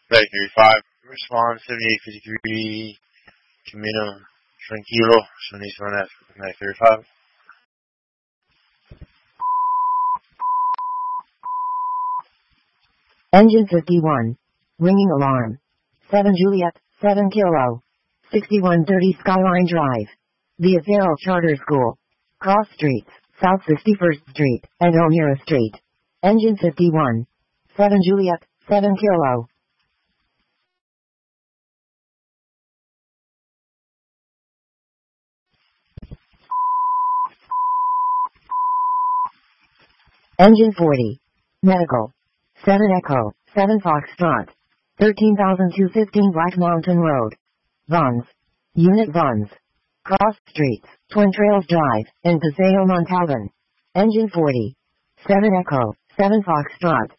Flight 35, respond 7853, Camino Tranquilo, 77 at Flight 35. Engine 51. Ringing alarm. 7 Juliet, 7 Kilo. 6130 Skyline Drive. The Athero Charter School. Cross Streets, South 61st Street, and O'Meara Street. Engine 51. 7 Juliet, 7 Kilo. Engine 40. Medical. 7 Echo, 7 Foxtrot. 13,215 Black Mountain Road. Vons. Unit Vons. Cross Streets, Twin Trails Drive, and Paseo Montalban. Engine 40. 7 Echo, 7 Foxtrot.